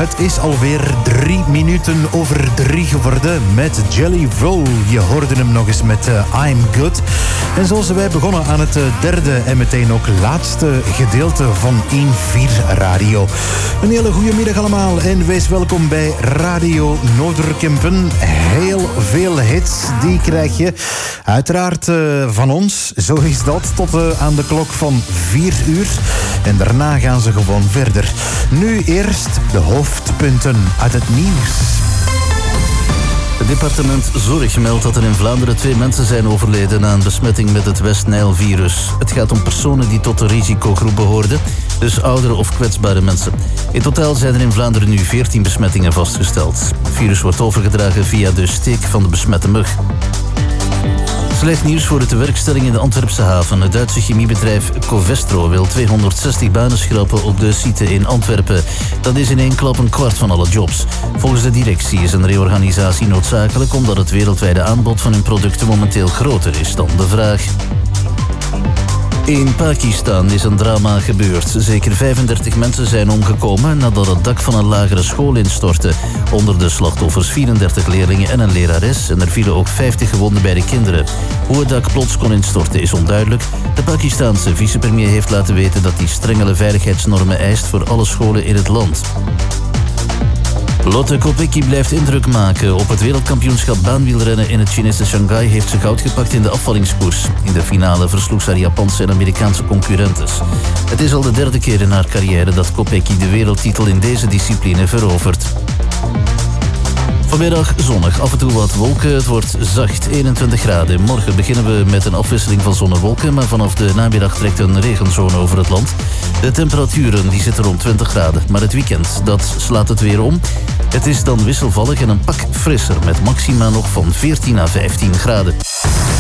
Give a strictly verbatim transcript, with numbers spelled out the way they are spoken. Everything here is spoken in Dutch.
Het is alweer drie minuten over drie geworden met Jelly Roll. Je hoorde hem nog eens met uh, I'm Good. En zo zijn wij begonnen aan het uh, derde en meteen ook laatste gedeelte van één vier Radio. Een hele goede middag allemaal en wees welkom bij Radio Noorderkempen. Heel veel hits, die krijg je uiteraard uh, van ons. Zo is dat, tot uh, aan de klok van vier uur. En daarna gaan ze gewoon verder. Nu eerst de hoofdpunten uit het nieuws. Het departement Zorg meldt dat er in Vlaanderen twee mensen zijn overleden na een besmetting met het West-Nijl-virus. Het gaat om personen die tot de risicogroep behoorden, dus oudere of kwetsbare mensen. In totaal zijn er in Vlaanderen nu veertien besmettingen vastgesteld. Het virus wordt overgedragen via de steek van de besmette mug. Slecht nieuws voor de tewerkstelling in de Antwerpse haven. Het Duitse chemiebedrijf Covestro wil tweehonderdzestig banen schrappen op de site in Antwerpen. Dat is in één klap een kwart van alle jobs. Volgens de directie is een reorganisatie noodzakelijk omdat het wereldwijde aanbod van hun producten momenteel groter is dan de vraag. In Pakistan is een drama gebeurd. Zeker vijfendertig mensen zijn omgekomen nadat het dak van een lagere school instortte. Onder de slachtoffers vierendertig leerlingen en een lerares en er vielen ook vijftig gewonden bij de kinderen. Hoe het dak plots kon instorten is onduidelijk. De Pakistaanse vicepremier heeft laten weten dat hij strengere veiligheidsnormen eist voor alle scholen in het land. Lotte Kopecky blijft indruk maken. Op het wereldkampioenschap baanwielrennen in het Chinese Shanghai heeft ze goud gepakt in de afvallingskoers. In de finale versloeg ze haar Japanse en Amerikaanse concurrentes. Het is al de derde keer in haar carrière dat Kopecky de wereldtitel in deze discipline verovert. Vanmiddag zonnig, af en toe wat wolken. Het wordt zacht, eenentwintig graden. Morgen beginnen we met een afwisseling van zon en wolken, maar vanaf de namiddag trekt een regenzone over het land. De temperaturen die zitten rond twintig graden, maar het weekend dat slaat het weer om. Het is dan wisselvallig en een pak frisser met maxima nog van veertien à vijftien graden.